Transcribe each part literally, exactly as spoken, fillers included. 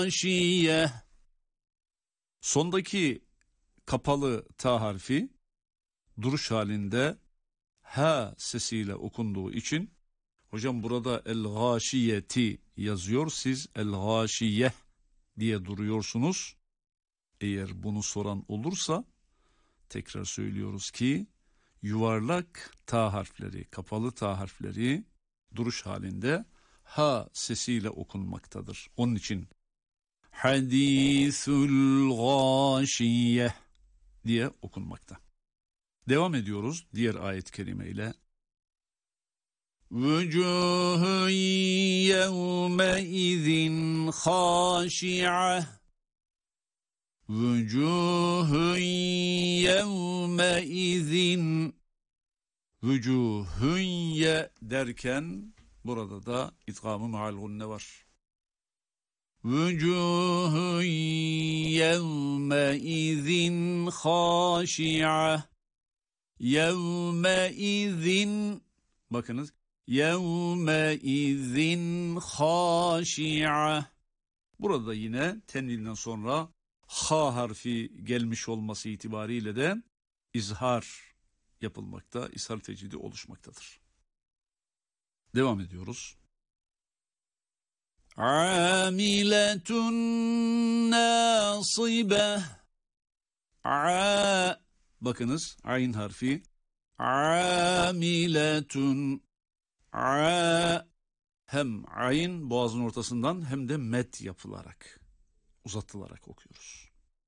Gâşiye. Sondaki kapalı ta harfi duruş halinde ha sesiyle okunduğu için hocam burada el-gâşiyeti yazıyor. Siz el-gâşiyeh diye duruyorsunuz. Eğer bunu soran olursa tekrar söylüyoruz ki yuvarlak ta harfleri, kapalı ta harfleri duruş halinde ha sesiyle okunmaktadır. Onun için hadîsul gâşiyeh diye okunmakta. Devam ediyoruz diğer ayet-i kerimeyle. Vücuhun yevmeizin khâşi'ah. Vücuhun yevmeizin. Vücuhun ye derken burada da idgâm-ı meal gunne var. Vücuhun yevmeizin khâşi'ah. Yevmeizin, bakınız, yevmeizin khâşi'ah. Burada yine tenvilden sonra ha harfi gelmiş olması itibariyle de izhar yapılmakta, ishar tecidi oluşmaktadır. Devam ediyoruz. Amiletun nasibeh. A, bakınız ayn harfi. Amiletun. A, hem ayn boğazın ortasından hem de med yapılarak, uzatılarak okuyoruz.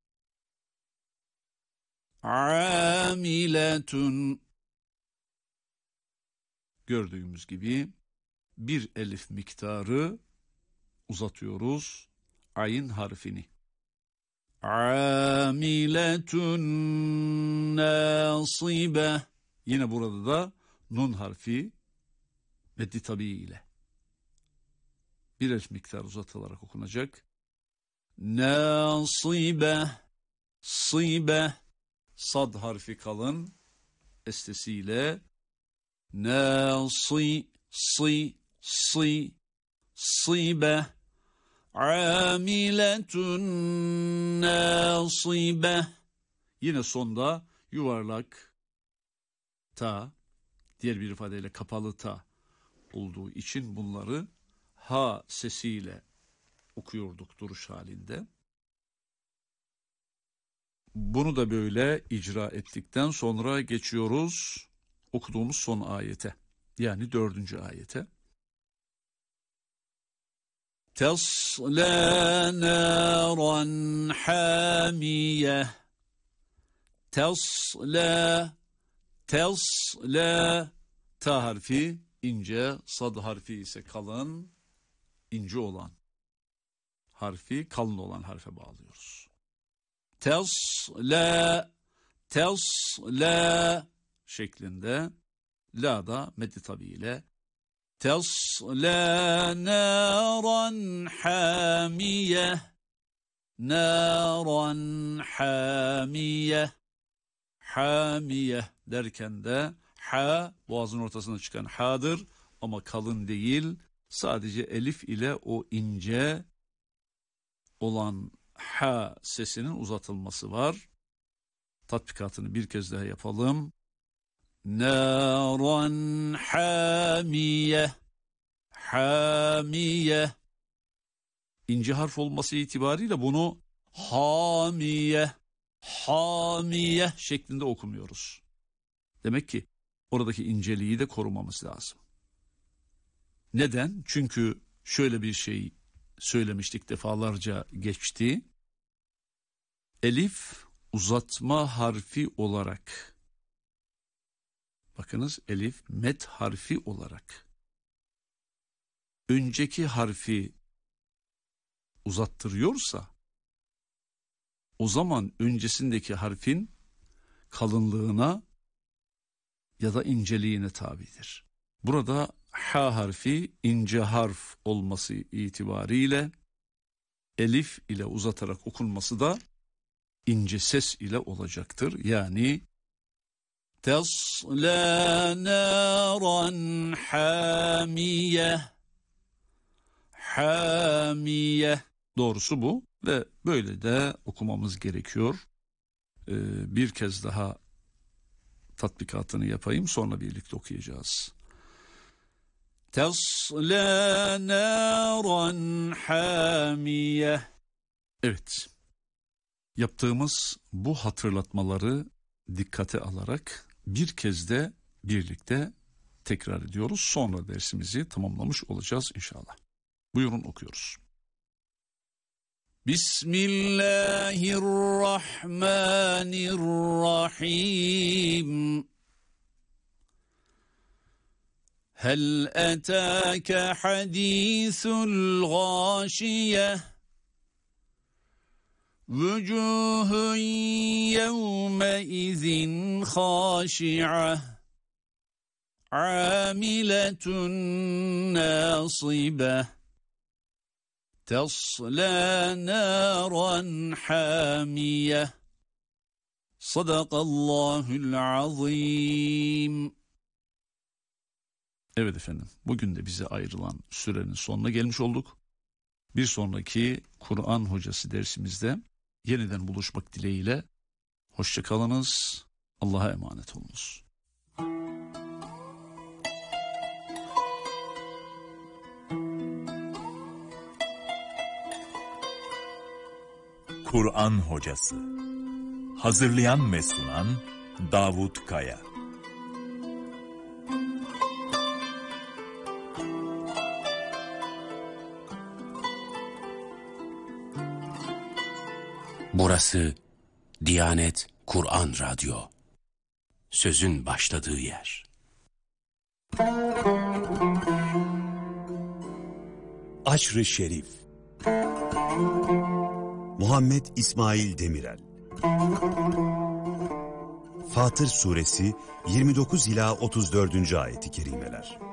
Amiletun. Gördüğümüz gibi bir elif miktarı uzatıyoruz ayn harfini. Amiletun nasibe. Yine burada da nun harfi meddi tabii ile bir elif miktar uzatılarak okunacak. Nasibe. Sibe. Sad harfi kalın estesiyle nasi si si sibe. Amiletun nasibe. Yine sonda yuvarlak ta, diğer bir ifadeyle kapalı ta olduğu için bunları ha sesiyle okuyorduk duruş halinde. Bunu da böyle icra ettikten sonra geçiyoruz okuduğumuz son ayete, yani dördüncü ayete. Tesla naran hamiyeh. Tesla. Tesla. Ta harfi ince, sad harfi ise kalın, ince olan harfi kalın olan harfe bağlıyoruz. Tesla. Tesla şeklinde, la da meddi tabi ile tesla naran hamiyeh. Naran hamiyeh. Hamiyeh derken de ha boğazın ortasına çıkan ha'dır ama kalın değil, sadece elif ile o ince olan ha sesinin uzatılması var. Tatbikatını bir kez daha yapalım. Naran hamiyeh. Hamiyeh. İnce harf olması itibariyle bunu hamiyeh, hamiyeh şeklinde okumuyoruz. Demek ki oradaki inceliği de korumamız lazım. Neden? Çünkü şöyle bir şey söylemiştik, defalarca geçti. Elif uzatma harfi olarak, bakınız elif met harfi olarak önceki harfi uzattırıyorsa o zaman öncesindeki harfin kalınlığına ya da inceliğine tabidir. Burada ha harfi ince harf olması itibariyle elif ile uzatarak okunması da ince ses ile olacaktır. Yani tesla naran hamiyeh. Hamiyeh. Doğrusu bu ve böyle de okumamız gerekiyor. Ee, bir kez daha tatbikatını yapayım, sonra birlikte okuyacağız. Tesla naran hamiye. Evet, yaptığımız bu hatırlatmaları dikkate alarak bir kez de birlikte tekrar ediyoruz. Sonra dersimizi tamamlamış olacağız inşallah. Buyurun, okuyoruz. Bismillahirrahmanirrahim. Hel etâke hadîsul gâşiyeh. Vücûhun yevmeizin khâşi'ah. Âmiletun nâsibeh. Tesla naran hamiye. Sadakallahul azim. Evet efendim, bugün de bize ayrılan sürenin sonuna gelmiş olduk. Bir sonraki Kur'an hocası dersimizde yeniden buluşmak dileğiyle hoşça kalınız. Allah'a emanet olunuz. Kur'an hocası. Hazırlayan ve sunan Davut Kaya. Burası Diyanet Kur'an Radyo. Sözün başladığı yer. Aşr-ı Şerif. Muhammed İsmail Demirel. Fatır Suresi yirmi dokuz ila otuz dördüncü ayeti kerimeler.